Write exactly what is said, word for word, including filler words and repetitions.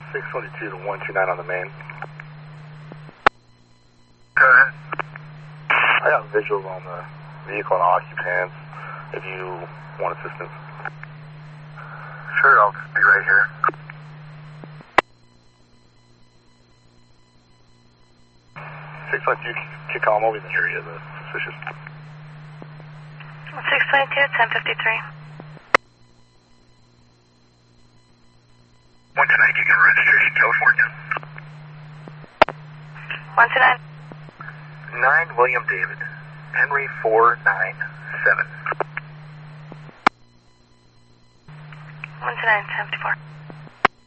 six twenty-two to one two nine on the main. Okay. I got visuals on the vehicle and occupants if you want assistance. Sure, I'll just be right here. six twenty-two, kick on over in the area of the suspicious. six twenty-two, ten fifty-three. one two nine, you can registration, California. one two nine. nine William David, Henry four nine seven. one two nine, ten fifty-four.